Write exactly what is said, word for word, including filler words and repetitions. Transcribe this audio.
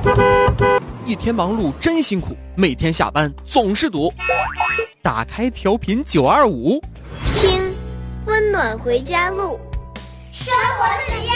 一天忙碌真辛苦，每天下班总是堵。打开调频九二五， 听温暖回家路， 生活自由。